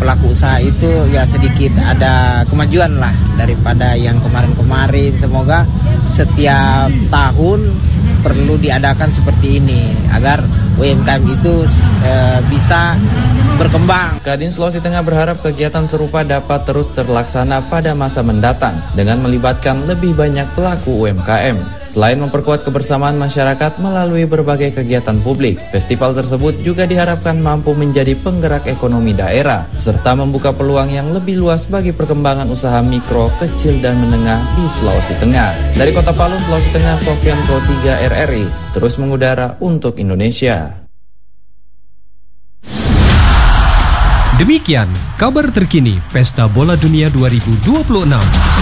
pelaku usaha itu ya sedikit ada kemajuan lah daripada yang kemarin-kemarin. Semoga setiap tahun perlu diadakan seperti ini agar UMKM itu bisa berkembang. Kadin Sulawesi Tengah berharap kegiatan serupa dapat terus terlaksana pada masa mendatang dengan melibatkan lebih banyak pelaku UMKM. Selain memperkuat kebersamaan masyarakat melalui berbagai kegiatan publik, festival tersebut juga diharapkan mampu menjadi penggerak ekonomi daerah, serta membuka peluang yang lebih luas bagi perkembangan usaha mikro, kecil, dan menengah di Sulawesi Tengah. Dari Kota Palu, Sulawesi Tengah, Sofyan Pro 3 RRI, terus mengudara untuk Indonesia. Demikian kabar terkini Pesta Bola Dunia 2026.